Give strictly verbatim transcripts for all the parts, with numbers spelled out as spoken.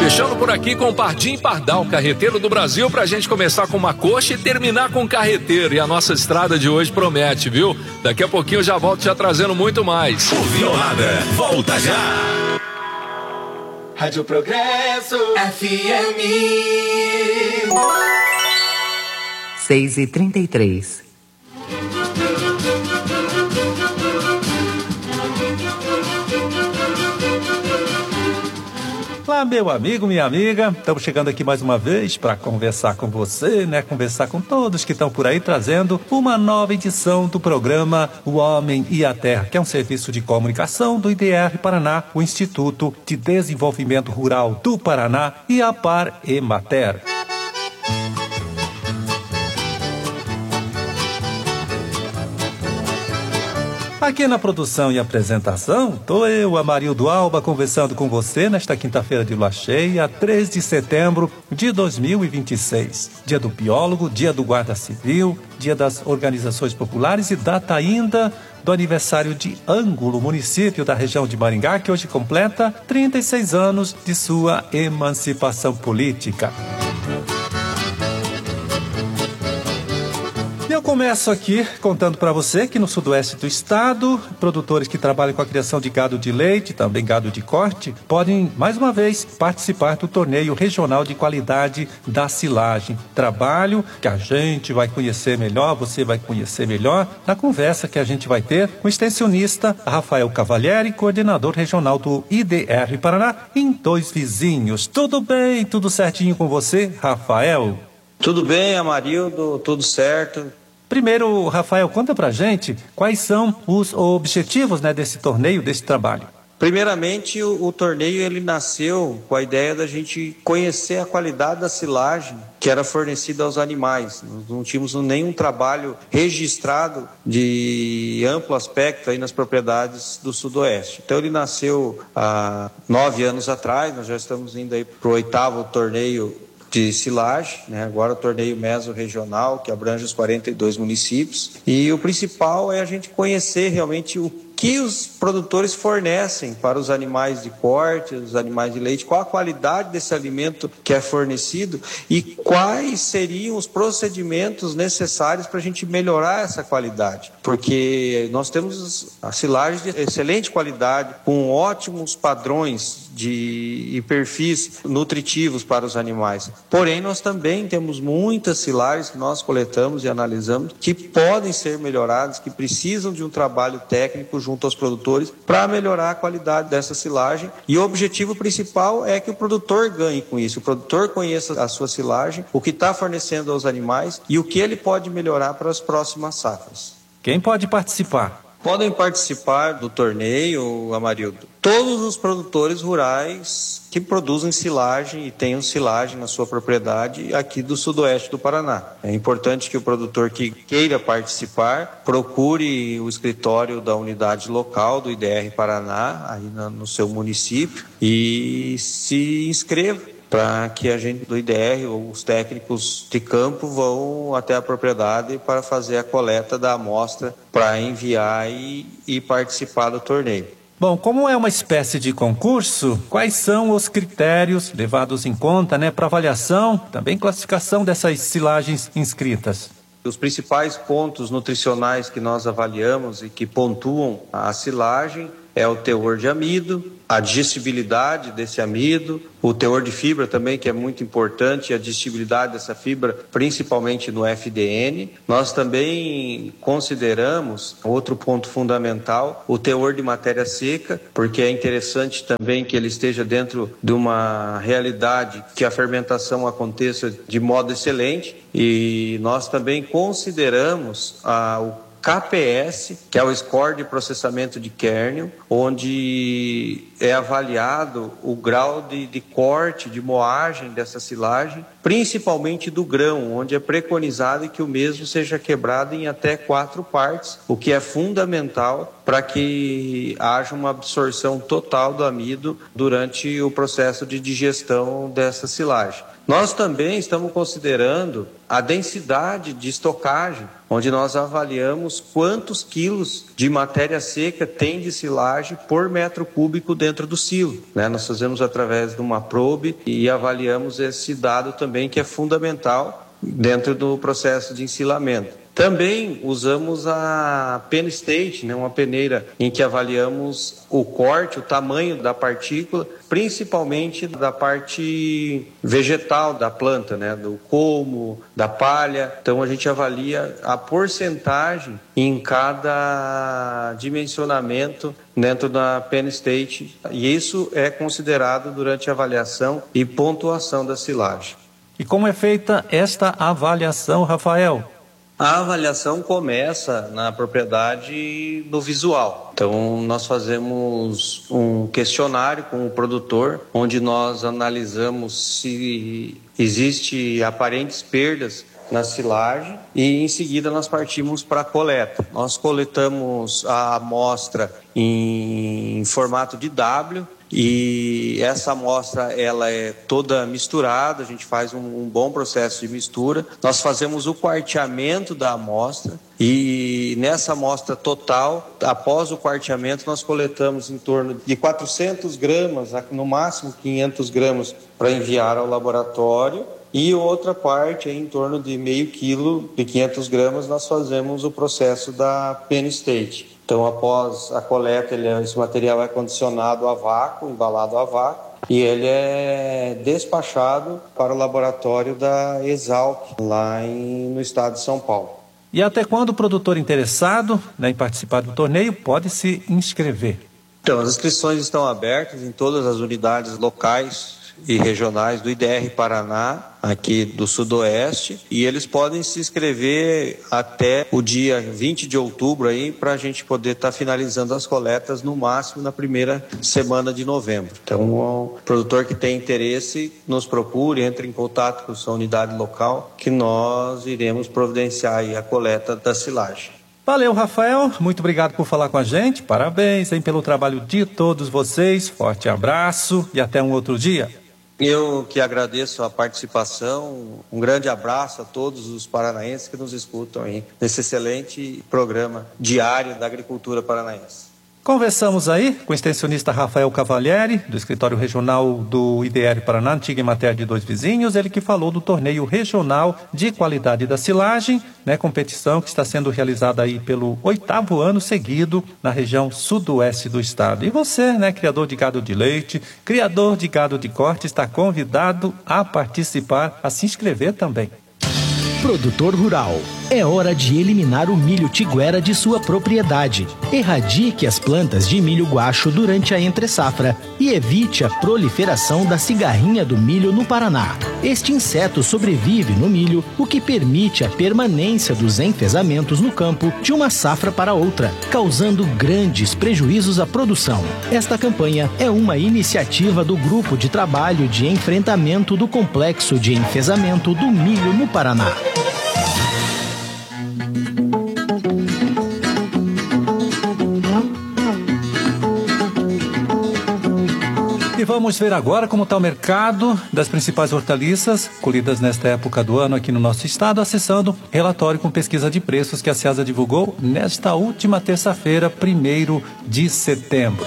Fechando por aqui com o Pardim Pardal, carreteiro do Brasil, pra gente começar com uma coxa e terminar com um carreteiro. E a nossa estrada de hoje promete, viu? Daqui a pouquinho eu já volto já trazendo muito mais. Ouviu nada? Volta já! Rádio Progresso F M seis e trinta e três. Olá, meu amigo, minha amiga, estamos chegando aqui mais uma vez para conversar com você, né? Conversar com todos que estão por aí, trazendo uma nova edição do programa O Homem e a Terra, que é um serviço de comunicação do I D R Paraná, o Instituto de Desenvolvimento Rural do Paraná e a Par Emater. Aqui na produção e apresentação, estou eu, Amarildo Alba, conversando com você nesta quinta-feira de lua cheia, três de setembro de dois mil e vinte e seis. Dia do biólogo, dia do guarda civil, dia das organizações populares e data ainda do aniversário de Ângulo, município da região de Maringá, que hoje completa trinta e seis anos de sua emancipação política. Eu começo aqui contando para você que no sudoeste do estado, produtores que trabalham com a criação de gado de leite, também gado de corte, podem mais uma vez participar do torneio regional de qualidade da silagem. Trabalho que a gente vai conhecer melhor, você vai conhecer melhor, na conversa que a gente vai ter com o extensionista Rafael Cavalieri, coordenador regional do I D R Paraná, em Dois Vizinhos. Tudo bem? Tudo certinho com você, Rafael? Tudo bem, Amarildo, tudo certo. Primeiro, Rafael, conta pra gente quais são os objetivos, né, desse torneio, desse trabalho. Primeiramente, o, o torneio ele nasceu com a ideia da gente conhecer a qualidade da silagem que era fornecida aos animais. Nós não tínhamos nenhum trabalho registrado de amplo aspecto aí nas propriedades do Sudoeste. Então ele nasceu há nove anos atrás, nós já estamos indo aí para o oitavo torneio de silagem, né? Agora o torneio mesorregional, que abrange os quarenta e dois municípios. E o principal é a gente conhecer realmente o que os produtores fornecem para os animais de corte, os animais de leite, qual a qualidade desse alimento que é fornecido e quais seriam os procedimentos necessários para a gente melhorar essa qualidade. Porque nós temos a silagem de excelente qualidade, com ótimos padrões de e perfis nutritivos para os animais. Porém, nós também temos muitas silagens que nós coletamos e analisamos que podem ser melhoradas, que precisam de um trabalho técnico junto aos produtores para melhorar a qualidade dessa silagem. E o objetivo principal é que o produtor ganhe com isso, o produtor conheça a sua silagem, o que está fornecendo aos animais e o que ele pode melhorar para as próximas safras. Quem pode participar? Podem participar do torneio, Amarildo, todos os produtores rurais que produzem silagem e tenham silagem na sua propriedade aqui do sudoeste do Paraná. É importante que o produtor que queira participar procure o escritório da unidade local do I D R Paraná, aí no seu município, e se inscreva para que a gente do I D R, ou os técnicos de campo, vão até a propriedade para fazer a coleta da amostra para enviar e, e participar do torneio. Bom, como é uma espécie de concurso, quais são os critérios levados em conta, né, para avaliação, também classificação dessas silagens inscritas? Os principais pontos nutricionais que nós avaliamos e que pontuam a silagem é o teor de amido, a digestibilidade desse amido, o teor de fibra também, que é muito importante, a digestibilidade dessa fibra, principalmente no F D N. Nós também consideramos, outro ponto fundamental, o teor de matéria seca, porque é interessante também que ele esteja dentro de uma realidade que a fermentação aconteça de modo excelente, e nós também consideramos a, o K P S, que é o Score de Processamento de Kernel, onde é avaliado o grau de, de corte, de moagem dessa silagem, principalmente do grão, onde é preconizado que o mesmo seja quebrado em até quatro partes, o que é fundamental para que haja uma absorção total do amido durante o processo de digestão dessa silagem. Nós também estamos considerando a densidade de estocagem, onde nós avaliamos quantos quilos de matéria seca tem de silagem por metro cúbico dentro do silo, né? Nós fazemos através de uma probe e avaliamos esse dado também, que é fundamental dentro do processo de ensilamento. Também usamos a pen state, né, uma peneira em que avaliamos o corte, o tamanho da partícula, principalmente da parte vegetal da planta, né, do colmo, da palha. Então a gente avalia a porcentagem em cada dimensionamento dentro da pen state, e isso é considerado durante a avaliação e pontuação da silagem. E como é feita esta avaliação, Rafael? A avaliação começa na propriedade no visual. Então, nós fazemos um questionário com o produtor, onde nós analisamos se existe aparentes perdas na silagem e, em seguida, nós partimos para a coleta. Nós coletamos a amostra em formato de W, e essa amostra ela é toda misturada, a gente faz um, um bom processo de mistura. Nós fazemos o quarteamento da amostra e nessa amostra total, após o quarteamento, nós coletamos em torno de quatrocentos gramas, no máximo quinhentos gramas, para enviar ao laboratório. E outra parte, em torno de meio quilo de quinhentos gramas, nós fazemos o processo da pen state. Então, após a coleta, ele, esse material é condicionado a vácuo, embalado a vácuo, e ele é despachado para o laboratório da Exalc, lá em, no estado de São Paulo. E até quando o produtor interessado, né, em participar do torneio pode se inscrever? Então, as inscrições estão abertas em todas as unidades locais e regionais do I D R Paraná, aqui do Sudoeste, e eles podem se inscrever até o dia vinte de outubro aí, para a gente poder estar tá finalizando as coletas no máximo na primeira semana de novembro. Então, o produtor que tem interesse nos procure, entre em contato com a sua unidade local, que nós iremos providenciar aí a coleta da silagem. Valeu, Rafael. Muito obrigado por falar com a gente. Parabéns, hein, pelo trabalho de todos vocês. Forte abraço e até um outro dia. Eu que agradeço a participação, um grande abraço a todos os paranaenses que nos escutam aí nesse excelente programa diário da agricultura paranaense. Conversamos aí com o extensionista Rafael Cavalieri, do Escritório Regional do I D R Paraná, antiga em matéria de Dois Vizinhos, ele que falou do torneio regional de qualidade da silagem, né, competição que está sendo realizada aí pelo oitavo ano seguido na região sudoeste do estado. E você, né, criador de gado de leite, criador de gado de corte, está convidado a participar, a se inscrever também. Produtor rural, é hora de eliminar o milho tiguera de sua propriedade. Erradique as plantas de milho guacho durante a entre-safra e evite a proliferação da cigarrinha do milho no Paraná. Este inseto sobrevive no milho, o que permite a permanência dos enfesamentos no campo de uma safra para outra, causando grandes prejuízos à produção. Esta campanha é uma iniciativa do Grupo de Trabalho de Enfrentamento do Complexo de Enfesamento do Milho no Paraná. E vamos ver agora como está o mercado das principais hortaliças colhidas nesta época do ano aqui no nosso estado, acessando relatório com pesquisa de preços que a Ceasa divulgou nesta última terça-feira, primeiro de setembro.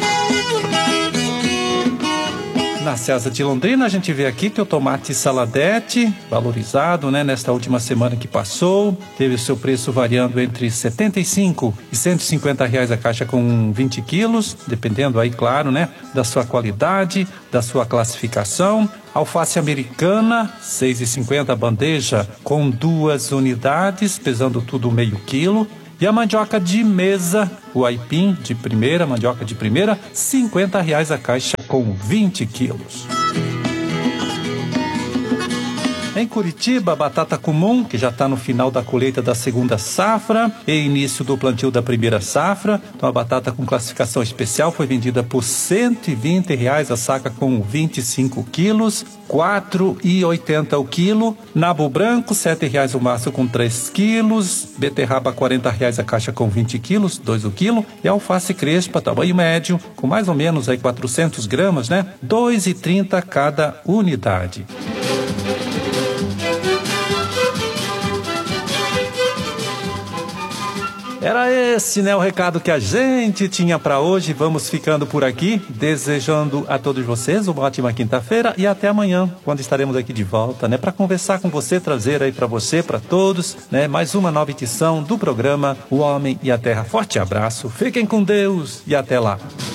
Na Ceasa de Londrina, a gente vê aqui que o tomate saladete, valorizado, né, nesta última semana que passou, teve o seu preço variando entre setenta e cinco e cento e cinquenta reais a caixa com vinte quilos, dependendo aí, claro, né, da sua qualidade, da sua classificação. Alface americana, seis reais e cinquenta a bandeja com duas unidades, pesando tudo meio quilo. E a mandioca de mesa, o aipim de primeira, mandioca de primeira, cinquenta reais a caixa com vinte quilos. Em Curitiba, a batata comum, que já está no final da colheita da segunda safra e início do plantio da primeira safra. Então a batata com classificação especial foi vendida por cento e vinte reais a saca com vinte e cinco quilos, quatro reais e oitenta centavos o quilo. Nabo branco, sete reais o maço com três quilos. Beterraba, quarenta reais a caixa com vinte quilos, dois o quilo. E alface crespa, tamanho médio, com mais ou menos aí quatrocentos gramas, né? dois reais e trinta centavos cada unidade. Era esse, né, o recado que a gente tinha para hoje. Vamos ficando por aqui, desejando a todos vocês uma ótima quinta-feira e até amanhã, quando estaremos aqui de volta, né, para conversar com você, trazer aí para você, para todos, né, mais uma nova edição do programa O Homem e a Terra. Forte abraço, fiquem com Deus e até lá.